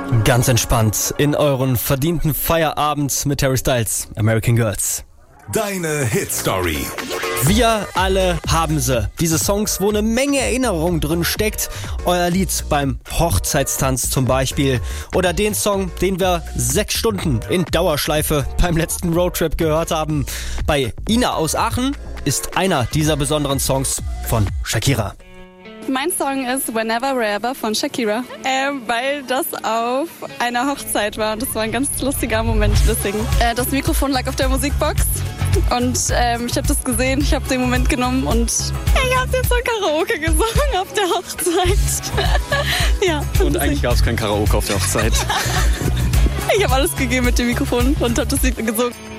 Ganz entspannt in euren verdienten Feierabend mit Harry Styles, American Girls. Deine Hit-Story. Wir alle haben sie. Diese Songs, wo eine Menge Erinnerung drin steckt. Euer Lied beim Hochzeitstanz zum Beispiel. Oder den Song, den wir 6 Stunden in Dauerschleife beim letzten Roadtrip gehört haben. Bei Ina aus Aachen ist einer dieser besonderen Songs von Shakira. Mein Song ist Whenever, Wherever von Shakira, weil das auf einer Hochzeit war und das war ein ganz lustiger Moment deswegen. Das Mikrofon lag auf der Musikbox und ich habe das gesehen, ich habe den Moment genommen und ich habe jetzt so Karaoke gesungen auf der Hochzeit. Ja. Und eigentlich gab es kein Karaoke auf der Hochzeit. Ich habe alles gegeben mit dem Mikrofon und habe das Lied gesungen.